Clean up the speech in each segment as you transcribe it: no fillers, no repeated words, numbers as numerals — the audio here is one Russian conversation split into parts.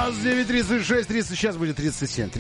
нас 9:36, 30, сейчас будет 37,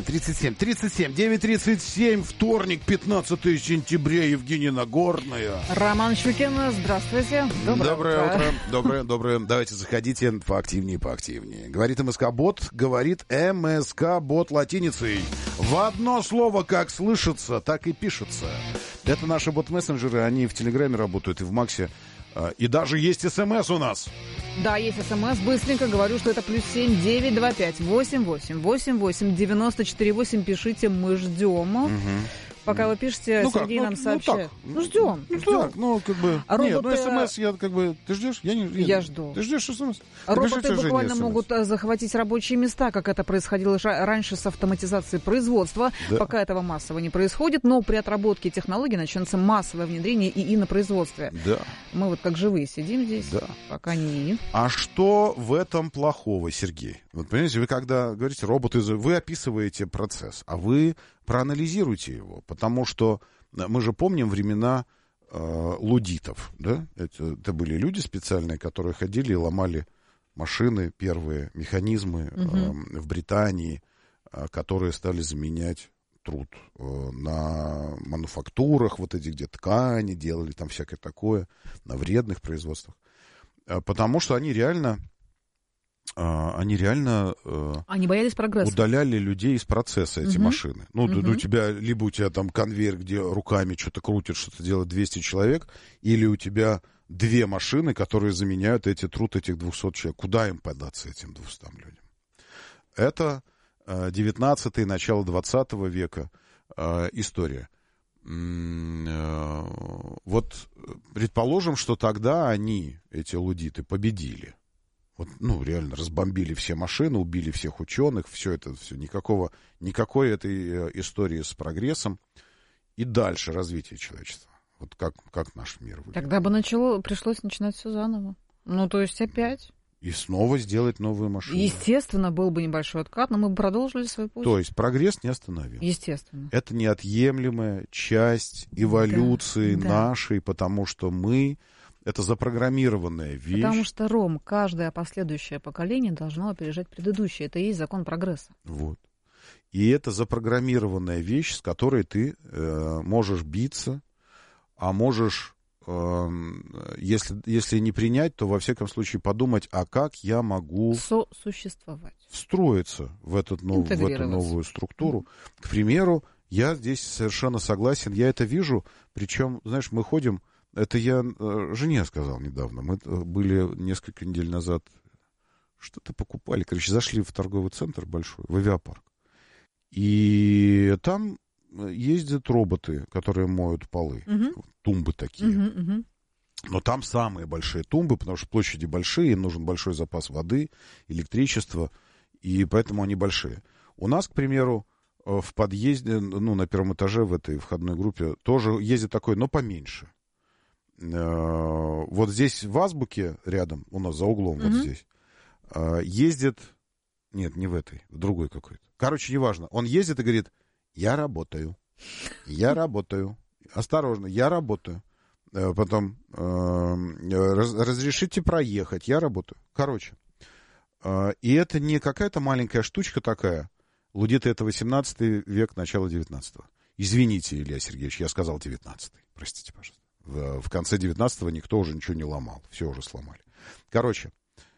9:37, вторник, 15 сентября, Евгения Нагорная. Роман Щукин, здравствуйте. Доброе утро. Давайте заходите поактивнее. Говорит МСК-бот латиницей. В одно слово как слышится, так и пишется. Это наши бот-мессенджеры, они в Телеграме работают и в Максе. И даже есть СМС у нас. Да, есть СМС. Быстренько говорю, что это +7 925 88 88 94 8. Пишите, мы ждем. Угу. Пока вы пишете, Сергей нам сообщает. Ждем. Роботы... СМС я Ты ждешь? Я жду. Ты ждешь СМС? Роботы буквально могут захватить рабочие места, как это происходило раньше с автоматизацией производства. Да. Пока этого массово не происходит, но при отработке технологий начнется массовое внедрение ИИ на производстве. Да. Мы вот как живые сидим здесь, пока не ИИ. А что в этом плохого, Сергей? Вот понимаете, вы когда говорите роботы, вы описываете процесс, а вы проанализируйте его, потому что мы же помним времена луддитов, да? Это были люди специальные, которые ходили и ломали машины, первые механизмы в Британии, которые стали заменять труд на мануфактурах, вот эти, где ткани делали, там всякое такое, на вредных производствах. Потому что они реально они боялись прогресса. Удаляли людей из процесса, эти машины. У тебя, либо у тебя там конвейер, где руками что-то крутят, что-то делает 200 человек, или у тебя две машины, которые заменяют труд этих 200 человек. Куда им податься, этим 200 людям? Это 19-й, начало 20 века история. Вот предположим, что тогда они, эти луддиты, победили. Вот, реально разбомбили все машины, убили всех ученых, все никакой этой истории с прогрессом и дальше развитие человечества. Вот как наш мир выглядит. Тогда бы пришлось начинать все заново. То есть опять. И снова сделать новые машины. Естественно, был бы небольшой откат, но мы бы продолжили свой путь. То есть прогресс не остановим. Естественно. Это неотъемлемая часть эволюции нашей, потому что это запрограммированная вещь. Потому что, Ром, каждое последующее поколение должно опережать предыдущее. Это и есть закон прогресса. Вот. И это запрограммированная вещь, с которой ты можешь биться, а можешь, если не принять, то во всяком случае подумать, а как я могу сосуществовать, встроиться в эту новую структуру. К примеру, я здесь совершенно согласен, я это вижу, причем, знаешь, мы ходим... Это я жене сказал недавно. Мы были несколько недель назад, что-то покупали. Зашли в торговый центр большой, в авиапарк. И там ездят роботы, которые моют полы. Тумбы такие. Но там самые большие тумбы, потому что площади большие, им нужен большой запас воды, электричества, и поэтому они большие. У нас, к примеру, в подъезде, на первом этаже в этой входной группе тоже ездит такой, но поменьше. Вот здесь в Азбуке рядом, у нас за углом, вот здесь, ездит... Нет, не в этой, в другой какой-то. Короче, неважно. Он ездит и говорит, я работаю. Осторожно, я работаю. Потом, разрешите проехать, я работаю. Короче, и это не какая-то маленькая штучка такая. Луддиты — это 18 век, начало 19-го. Извините, Илья Сергеевич, я сказал 19-й. Простите, пожалуйста. В конце 19-го никто уже ничего не ломал. Все уже сломали. Короче,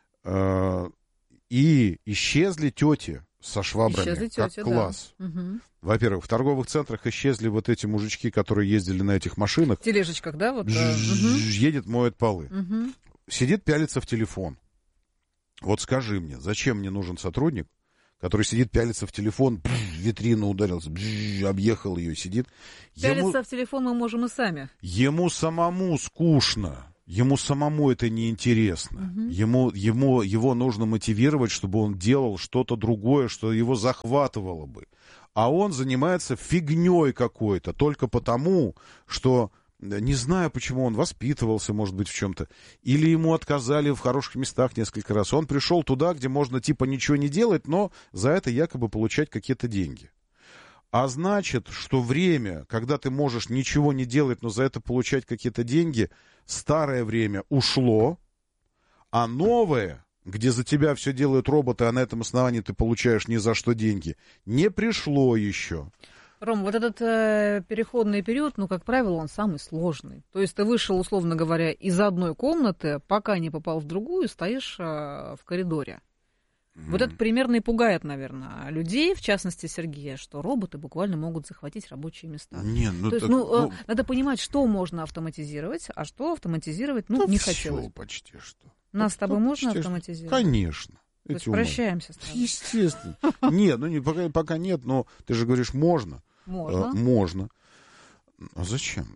и исчезли тети со швабрами. Как класс. Да. Во-первых, в торговых центрах исчезли вот эти мужички, которые ездили на этих машинах. В тележечках, да? Вот, едет, моет полы. Сидит, пялится в телефон. Вот скажи мне, зачем мне нужен сотрудник, который сидит, пялится в телефон, в витрину ударился, объехал ее, сидит. Пялиться в телефон мы можем и сами. Ему самому скучно, ему самому это неинтересно. Его нужно мотивировать, чтобы он делал что-то другое, что его захватывало бы. А он занимается фигней какой-то, только потому, что... Не знаю, почему он воспитывался, может быть, в чем-то. Или ему отказали в хороших местах несколько раз. Он пришел туда, где можно типа ничего не делать, но за это якобы получать какие-то деньги. А значит, что время, когда ты можешь ничего не делать, но за это получать какие-то деньги, старое время ушло, а новое где за тебя все делают роботы, а на этом основании ты получаешь ни за что деньги, не пришло еще. Ром, вот этот переходный период, ну, как правило, он самый сложный. То есть ты вышел, условно говоря, из одной комнаты, пока не попал в другую, стоишь в коридоре. Вот это примерно и пугает, наверное, людей, в частности Сергея, что роботы буквально могут захватить рабочие места. Не, ну, то есть, так, надо понимать, что можно автоматизировать, а что автоматизировать, не хотелось. Почти что. Нас с тобой можно автоматизировать? Конечно. То есть прощаемся с тобой? Естественно. Нет, пока нет, но ты же говоришь, можно. Можно. А зачем?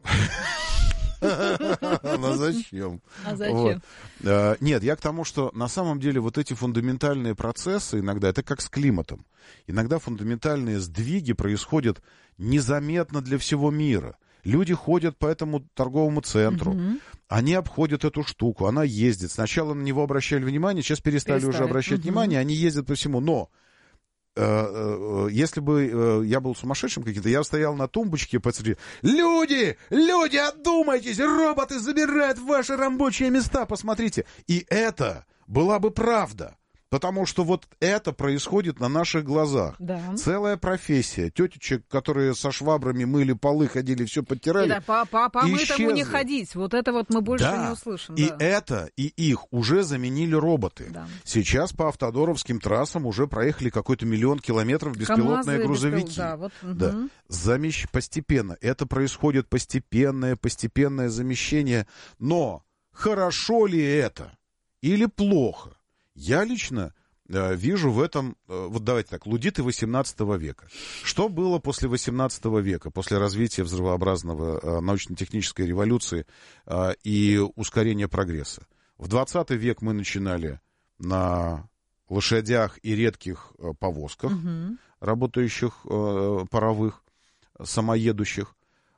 Ну зачем? А зачем? Нет, я к тому, что на самом деле вот эти фундаментальные процессы иногда, это как с климатом. Иногда фундаментальные сдвиги происходят незаметно для всего мира. Люди ходят по этому торговому центру, они обходят эту штуку, она ездит. Сначала на него обращали внимание, сейчас перестали уже обращать внимание, они ездят по всему. Но если бы я был сумасшедшим каким-то, я стоял на тумбочке посреди. Люди, одумайтесь, роботы забирают ваши рабочие места, посмотрите. И это была бы правда. Потому что вот это происходит на наших глазах. Да. Целая профессия. Тетечек, которые со швабрами мыли полы, ходили, все подтирали. Да, по мытому не ходить. Вот это вот мы больше не услышим. И это, и их уже заменили роботы. Да. Сейчас по автодоровским трассам уже проехали какой-то 1 000 000 километров беспилотные грузовики. Да. Постепенно. Это происходит постепенное замещение. Но хорошо ли это или плохо? Я лично вижу в этом, вот давайте так, лудиты 18 века. Что было после 18 века, после развития взрывообразного научно-технической революции и ускорения прогресса? В 20 век мы начинали на лошадях и редких повозках, работающих паровых, самоедущих.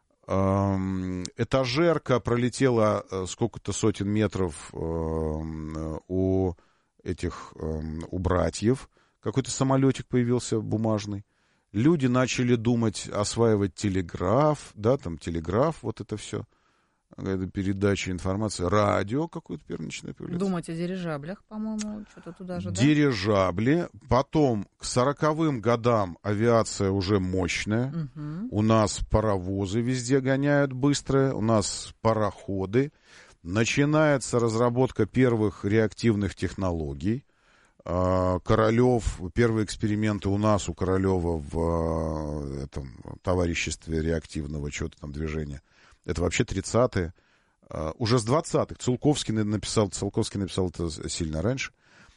Этажерка пролетела сколько-то сотен метров у братьев, какой-то самолетик появился бумажный. Люди начали думать, осваивать телеграф, вот это все. Передача информации. Радио какое-то первичное появляется. Думать о дирижаблях, по-моему, что-то туда же, да? Дирижабли. Потом к 40-м годам авиация уже мощная. У нас паровозы везде гоняют быстрые, у нас пароходы. Начинается разработка первых реактивных технологий. Королев, первые эксперименты у нас, у Королева в этом товариществе реактивного чего-то там движения. Это вообще 30-е. Уже с 20-х. Циолковский написал это сильно раньше.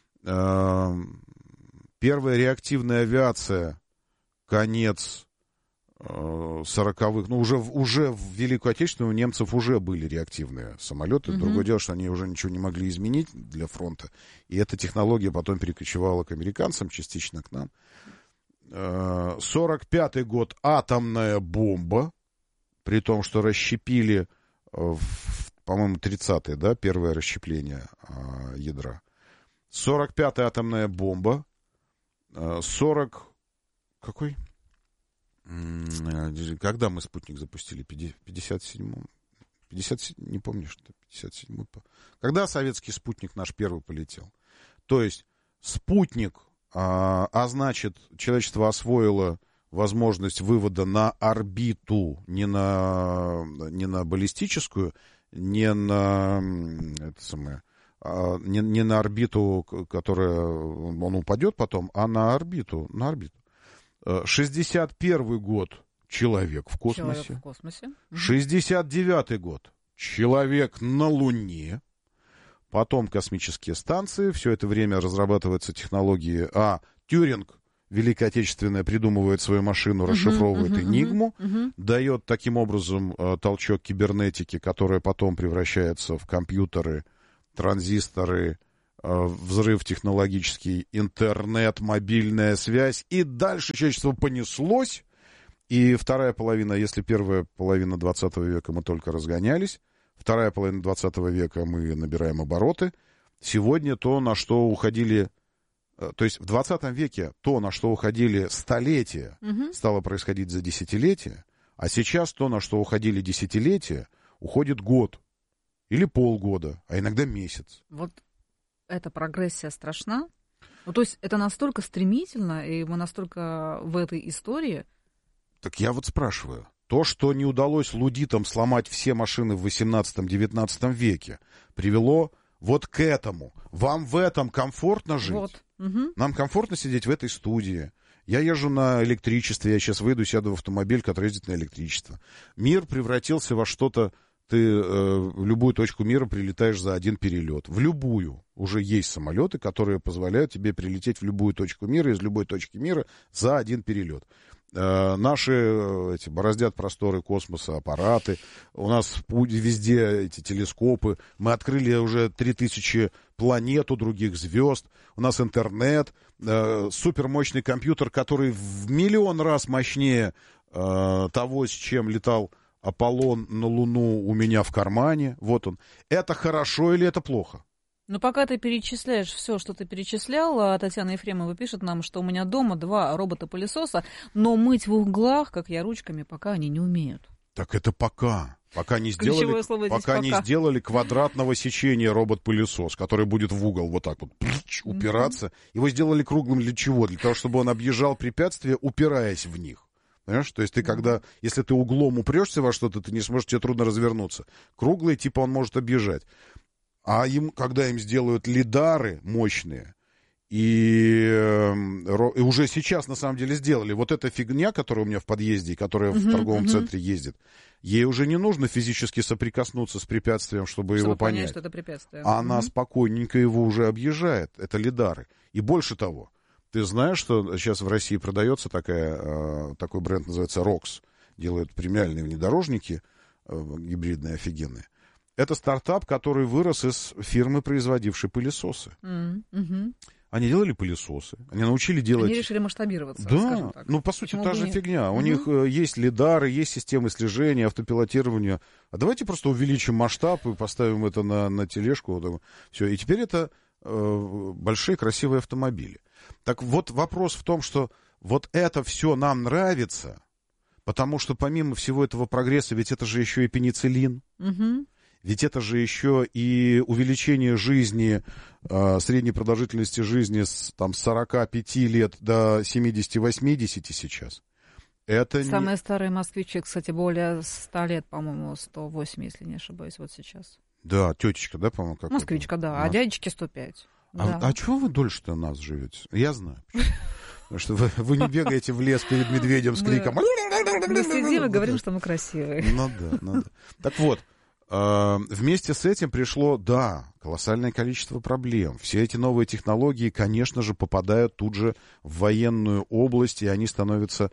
Первая реактивная авиация, конец 40-х, уже в Великую Отечественную у немцев уже были реактивные самолеты. Другое дело, что они уже ничего не могли изменить для фронта. И эта технология потом перекочевала к американцам, частично к нам. 45-й год — атомная бомба, при том, что расщепили, по-моему, 30-е, да, первое расщепление ядра. 45-я атомная бомба. 40... Когда мы спутник запустили? 57-м? 57, не помню, что 57-й. Когда советский спутник наш первый полетел? То есть спутник, значит, человечество освоило возможность вывода на орбиту, не на баллистическую, не на орбиту, которая он упадет потом, а на орбиту. 61 год — человек в космосе. 69-й год — человек на Луне. Потом космические станции. Все это время разрабатываются технологии. Тьюринг, Великая Отечественная, придумывает свою машину, расшифровывает Энигму, дает таким образом толчок кибернетики, которая потом превращается в компьютеры, транзисторы, взрыв технологический, интернет, мобильная связь. И дальше человечество понеслось. И вторая половина, если первая половина 20 века мы только разгонялись, вторая половина 20 века мы набираем обороты. Сегодня то, на что уходили... То есть в 20 веке то, на что уходили столетия, стало происходить за десятилетия. А сейчас то, на что уходили десятилетия, уходит год. Или полгода, а иногда месяц. Вот эта прогрессия страшна? Ну, то есть это настолько стремительно, и мы настолько в этой истории... Так я вот спрашиваю. То, что не удалось лудитам сломать все машины в 18-19 веке, привело вот к этому. Вам в этом комфортно жить? Вот. Угу. Нам комфортно сидеть в этой студии. Я езжу на электричестве, я сейчас выйду, сяду в автомобиль, который ездит на электричество. Мир превратился во что-то, ты в любую точку мира прилетаешь за один перелет. В любую. Уже есть самолеты, которые позволяют тебе прилететь в любую точку мира, из любой точки мира за один перелет. Наши бороздят просторы космоса аппараты, у нас везде эти телескопы, мы открыли уже 3000 планет у других звезд, у нас интернет, супермощный компьютер, который в миллион раз мощнее того, с чем летал Аполлон на Луну, у меня в кармане. Вот он. Это хорошо или это плохо? Но пока ты перечисляешь все, что ты перечислял, Татьяна Ефремова пишет нам, что у меня дома 2 робота-пылесоса, но мыть в углах, как я, ручками, пока они не умеют. Так это пока. Пока не сделали квадратного сечения робот-пылесос, который будет в угол вот так вот упираться. Его сделали круглым для чего? Для того, чтобы он объезжал препятствия, упираясь в них. Понимаешь? То есть ты если ты углом упрешься во что-то, ты не сможешь, тебе трудно развернуться. Круглый, типа, он может объезжать. А когда им сделают лидары мощные, и уже сейчас, на самом деле, сделали, вот эта фигня, которая у меня в подъезде, которая в торговом центре ездит, ей уже не нужно физически соприкоснуться с препятствием, чтобы его понять. Что это препятствие. Она спокойненько его уже объезжает. Это лидары. И больше того, ты знаешь, что сейчас в России продается такой бренд, называется ROX. Делают премиальные внедорожники, гибридные, офигенные. Это стартап, который вырос из фирмы, производившей пылесосы. Они делали пылесосы, они научили делать... Они решили масштабироваться, да, так. Ну, по сути, та же фигня. У них есть лидары, есть системы слежения, автопилотирования. А давайте просто увеличим масштаб и поставим это на тележку. Все. И теперь это большие красивые автомобили. Так вот, вопрос в том, что вот это все нам нравится, потому что помимо всего этого прогресса, ведь это же еще и пенициллин. Ведь это же еще и увеличение жизни, средней продолжительности жизни с 45 лет до 70-80 сейчас. Это самые старые москвичи, кстати, более 100 лет, по-моему, 108, если не ошибаюсь, вот сейчас. Да, тетечка, да, по-моему, как москвичка, да, а дядечки 105. А чего вы дольше-то нас живете? Я знаю. Потому что вы не бегаете в лес перед медведем с криком. Мы сидим и говорим, что мы красивые. Ну да. Так вот. Вместе с этим пришло, колоссальное количество проблем. Все эти новые технологии, конечно же, попадают тут же в военную область, и они становятся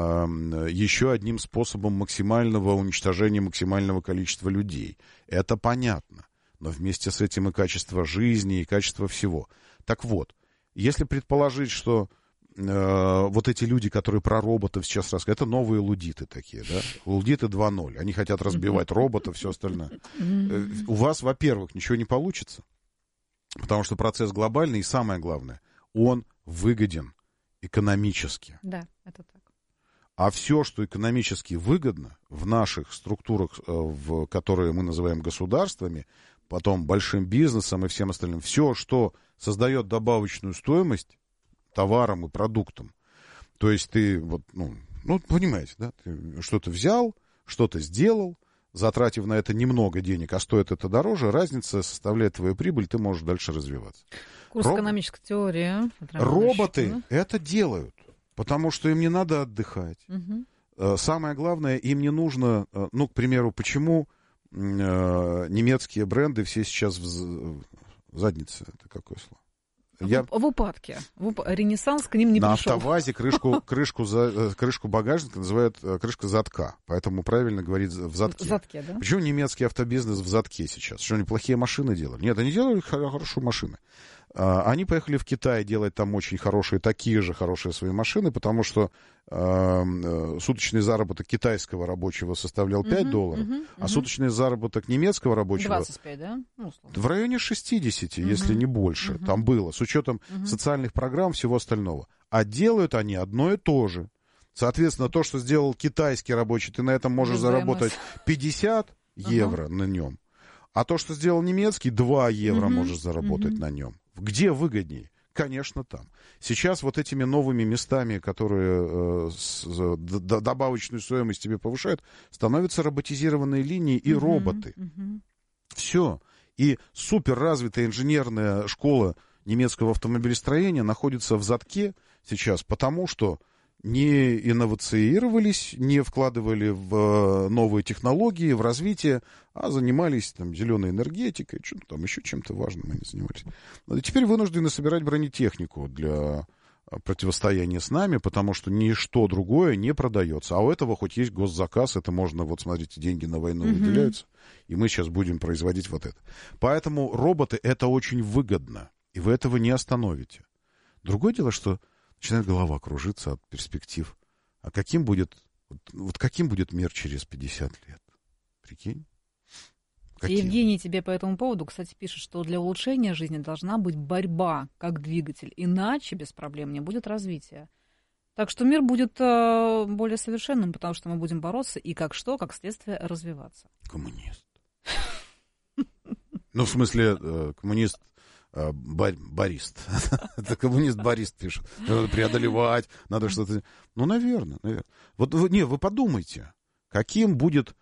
еще одним способом максимального уничтожения максимального количества людей. Это понятно. Но вместе с этим и качество жизни, и качество всего. Так вот, если предположить, что вот эти люди, которые про роботов сейчас рассказывают, это новые лудиты такие, да? Лудиты 2.0. Они хотят разбивать роботов, все остальное. У вас, во-первых, ничего не получится, потому что процесс глобальный, и самое главное, он выгоден экономически. Да, это так. А все, что экономически выгодно в наших структурах, которые мы называем государствами, потом большим бизнесом и всем остальным, все, что создает добавочную стоимость товарам и продуктам. То есть ты понимаете, да, ты что-то взял, что-то сделал, затратив на это немного денег, а стоит это дороже, разница составляет твою прибыль, ты можешь дальше развиваться. Курс экономической теории. Роботы это делают, потому что им не надо отдыхать. Самое главное, им не нужно, к примеру, почему немецкие бренды все сейчас в заднице, это какое слово? В упадке. Ренессанс к ним не пришел. На АвтоВАЗе крышку багажника называют крышка задка. Поэтому правильно говорить в задке. В задке, да? Почему немецкий автобизнес в задке сейчас? Что они плохие машины делали? Нет, они делали хорошие машины. Они поехали в Китай делать там очень такие же хорошие свои машины, потому что суточный заработок китайского рабочего составлял $5, а суточный заработок немецкого рабочего 25, да? В районе 60, если не больше. Там было, с учетом социальных программ, всего остального. А делают они одно и то же. Соответственно, то, что сделал китайский рабочий, ты на этом можешь заработать 50 евро на нем. А то, что сделал немецкий, 2 евро можешь заработать на нем. Где выгоднее? Конечно, там. Сейчас вот этими новыми местами, которые добавочную стоимость тебе повышают, становятся роботизированные линии и роботы. Все. И суперразвитая инженерная школа немецкого автомобилестроения находится в задке сейчас, потому что не инновациировались, не вкладывали в новые технологии, в развитие, а занимались там зеленой энергетикой, что-то там еще чем-то важным они занимались. И теперь вынуждены собирать бронетехнику для противостояния с нами, потому что ничто другое не продается. А у этого хоть есть госзаказ, это можно, вот смотрите, деньги на войну выделяются, и мы сейчас будем производить вот это. Поэтому роботы — это очень выгодно, и вы этого не остановите. Другое дело, что начинает голова кружиться от перспектив. А каким будет, вот каким будет мир через 50 лет? Прикинь? Евгений тебе по этому поводу, кстати, пишет, что для улучшения жизни должна быть борьба как двигатель, иначе без проблем не будет развития. Так что мир будет более совершенным, потому что мы будем бороться и как следствие развиваться. Коммунист. Ну, в смысле, коммунист... Барист. Это коммунист-барист пишет. Надо преодолевать, надо что-то... Ну, наверное. Вот вы подумайте, каким будет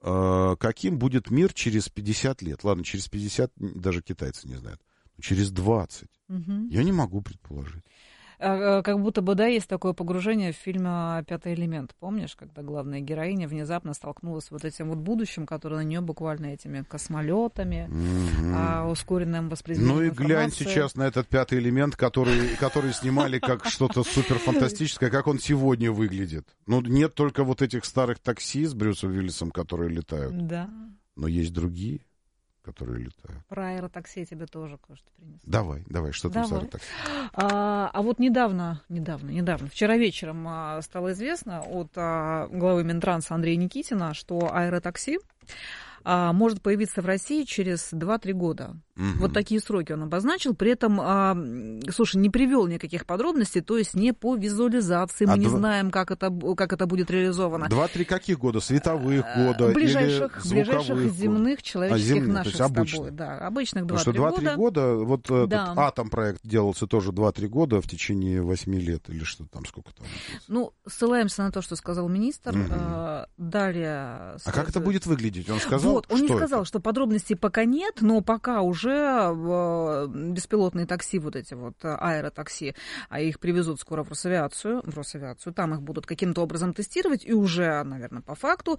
мир через 50 лет. Ладно, через 50 даже китайцы не знают. Через 20. Я не могу предположить. Как будто бы, да, есть такое погружение в фильм «Пятый элемент». Помнишь, когда главная героиня внезапно столкнулась с вот этим вот будущим, которое на нее буквально этими космолетами, ускоренным восприятием информации. Ну и глянь сейчас на этот «Пятый элемент», который снимали как что-то суперфантастическое, как он сегодня выглядит. Ну, нет только вот этих старых такси с Брюсом Уиллисом, которые летают. Да. Но есть другие, которые летают. Про аэротакси я тебе тоже кое-что принесу. Давай, что там с аэротакси? А вот недавно, вчера вечером стало известно от главы Минтранса Андрея Никитина, что аэротакси может появиться в России через 2-3 года. Вот такие сроки он обозначил. При этом, слушай, не привел никаких подробностей, то есть не по визуализации. Мы не знаем, как это будет реализовано. 2-3 каких года? Световых года? Ближайших земных человеческих наших с тобой. Обычных. Да, обычных 2-3 года. Потому что 2-3 года, вот этот атом-проект делался тоже 2-3 года в течение 8 лет, или что там, сколько там? Ну, ссылаемся на то, что сказал министр. Далее... А как это будет выглядеть? Он сказал, он не сказал, что подробностей пока нет, но пока уже беспилотные такси, вот эти вот аэротакси, а их привезут скоро в Росавиацию, там их будут каким-то образом тестировать, и уже, наверное, по факту.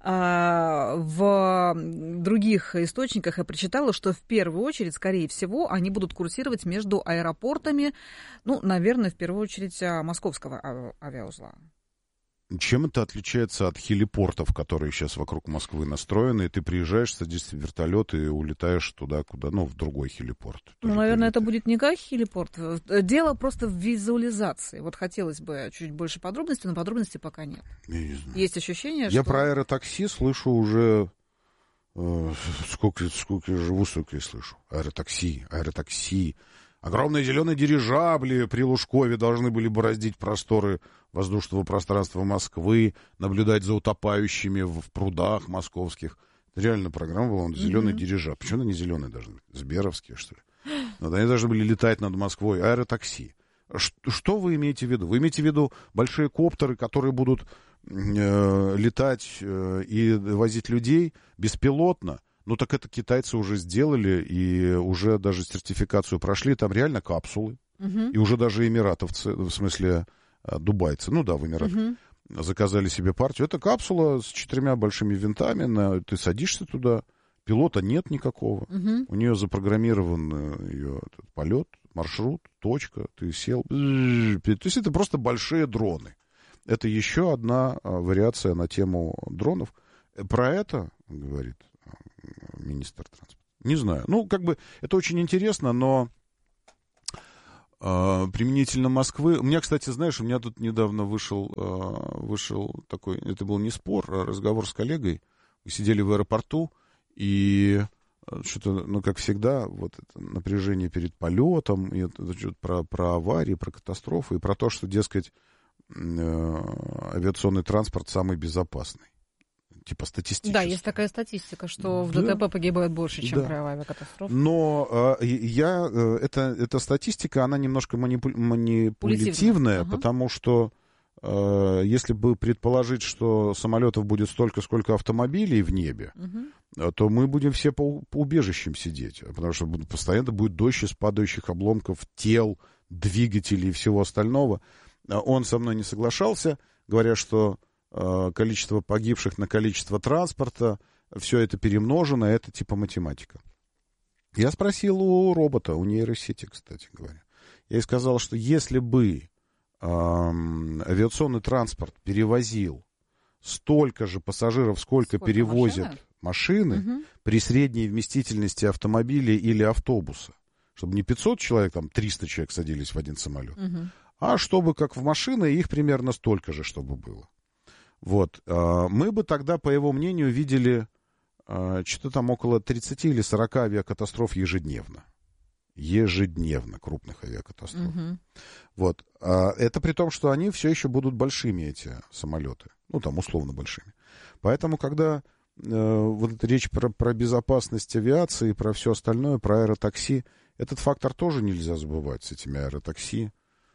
В других источниках я прочитала, что в первую очередь, скорее всего, они будут курсировать между аэропортами, ну, наверное, в первую очередь московского авиаузла. Чем это отличается от хелипортов, которые сейчас вокруг Москвы настроены, и ты приезжаешь, садишься в вертолет и улетаешь туда, куда, в другой хелипорт? Ну, наверное, это будет не как хелипорт. Дело просто в визуализации. Вот хотелось бы чуть больше подробностей, но подробностей пока нет. Есть ощущение, что... Я про аэротакси слышу уже... Сколько я живу, столько я слышу. Аэротакси. Огромные зеленые дирижабли при Лужкове должны были бороздить просторы воздушного пространства Москвы, наблюдать за утопающими в прудах московских. Это реально программа была, зеленый дирижабль. Почему они не зеленые должны быть? Сберовские, что ли? Вот они должны были летать над Москвой. Аэротакси. Что вы имеете в виду? Вы имеете в виду большие коптеры, которые будут летать и возить людей беспилотно? Ну, так это китайцы уже сделали, и уже даже сертификацию прошли. Там реально капсулы. И уже даже эмиратовцы, в смысле дубайцы, в Эмиратах, заказали себе партию. Это капсула с 4 большими винтами. Ты садишься туда, пилота нет никакого. У нее запрограммирован ее полет, маршрут, точка. Ты сел. То есть это просто большие дроны. Это еще одна вариация на тему дронов. Про это, говорит министр транспорта. Не знаю. Это очень интересно, но применительно Москвы... У меня, кстати, знаешь, у меня тут недавно вышел такой... Это был не спор, а разговор с коллегой. Мы сидели в аэропорту, и что-то, как всегда, вот это напряжение перед полетом, и это про аварии, про катастрофы, и про то, что, дескать, авиационный транспорт самый безопасный. типа статистически. Да, есть такая статистика, что в ДТП погибает больше, чем при авиакатастрофе. Но эта статистика, она немножко манипулятивная, потому что если бы предположить, что самолетов будет столько, сколько автомобилей в небе, то мы будем все по убежищам сидеть, потому что постоянно будет дождь из падающих обломков тел, двигателей и всего остального. Он со мной не соглашался, говоря, что количество погибших на количество транспорта, все это перемножено, это типа математика. Я спросил у робота, у нейросети, кстати говоря. Я ей сказал, что если бы авиационный транспорт перевозил столько же пассажиров, сколько перевозят машины при средней вместительности автомобиля или автобуса, чтобы не 500 человек, там 300 человек садились в один самолет, а чтобы, как в машины, их примерно столько же, чтобы было. Вот. Мы бы тогда, по его мнению, видели что-то там около 30 или 40 авиакатастроф ежедневно. Ежедневно крупных авиакатастроф. Вот. Это при том, что они все еще будут большими, эти самолеты. Ну, там, условно большими. Поэтому, когда вот эта речь про безопасность авиации, про все остальное, про аэротакси, этот фактор тоже нельзя забывать с этими аэротакси.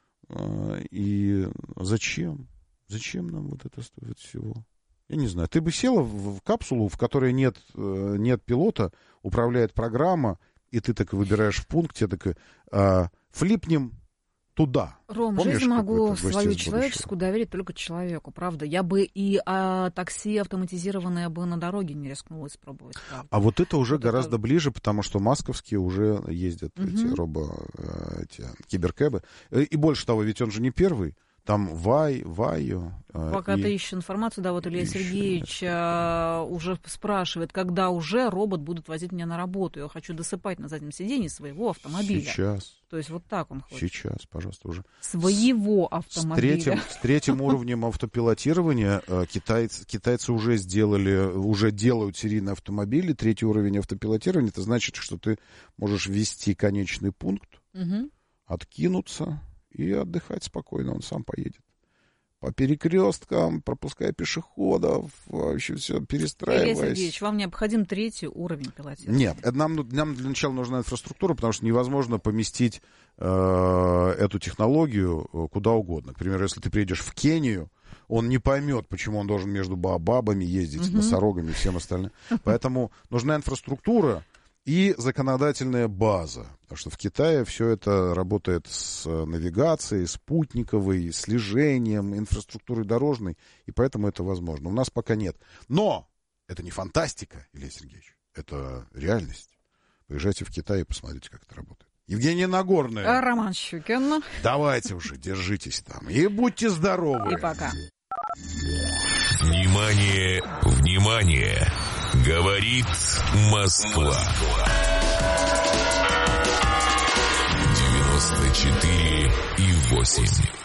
И зачем? Зачем нам вот это стоит всего? Я не знаю. Ты бы села в капсулу, в которой нет пилота, управляет программа, и ты так выбираешь в пункте, так флипнем туда. Ром, помнишь, жизнь могу свою человеческую доверить только человеку, правда. Я бы и такси автоматизированное бы на дороге не рискнула испробовать. Правда. А вот это уже гораздо ближе, потому что масковские уже ездят эти киберкэбы. И больше того, ведь он же не первый. Там Вайо. Пока ты ищешь информацию, да, вот Илья Сергеевич уже спрашивает, когда уже робот будет возить меня на работу. Я хочу досыпать на заднем сиденье своего автомобиля. Сейчас. То есть вот так он хочет. Сейчас, пожалуйста, уже. Своего автомобиля. С третьим уровнем автопилотирования китайцы уже делают серийные автомобили. Третий уровень автопилотирования, это значит, что ты можешь ввести конечный пункт, откинуться и отдыхать спокойно, он сам поедет. По перекресткам, пропуская пешеходов, вообще все перестраиваясь. Илья Сергеевич, вам необходим третий уровень пилотирования? Нет, нам для начала нужна инфраструктура, потому что невозможно поместить эту технологию куда угодно. К примеру, если ты приедешь в Кению, он не поймет, почему он должен между баобабами ездить, носорогами и всем остальным. Поэтому нужна инфраструктура и законодательная база. Потому что в Китае все это работает с навигацией, спутниковой, слежением, инфраструктурой дорожной, и поэтому это возможно. У нас пока нет. Но это не фантастика, Илья Сергеевич, это реальность. Поезжайте в Китай и посмотрите, как это работает. Евгения Нагорная. Роман Щукин. Давайте уже, держитесь там. И будьте здоровы. И пока. Внимание, внимание! Говорит Москва. 94,8.